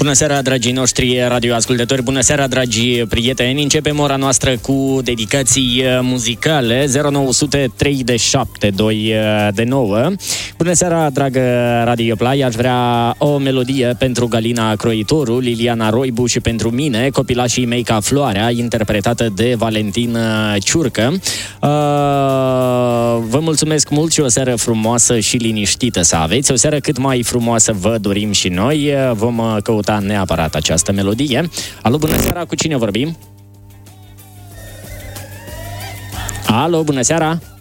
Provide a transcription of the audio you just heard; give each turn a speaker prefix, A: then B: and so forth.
A: Bună seara, dragii noștri radioascultători, bună seara, dragi prieteni. Începem ora noastră cu dedicații muzicale 0900 3 de 7 2 de 9. Bună seara, dragă Radio Play. Aș vrea o melodie pentru Galina Croitoru, Liliana Roibu și pentru mine, copilașii mei ca floarea, interpretată de Valentin Ciurcă. Vă mulțumesc mult și o seară frumoasă și liniștită să aveți. O seară cât mai frumoasă vă dorim și noi. Vom căuta neapărat această melodie. Alo, bună seara, cu cine vorbim? Alo, bună seara!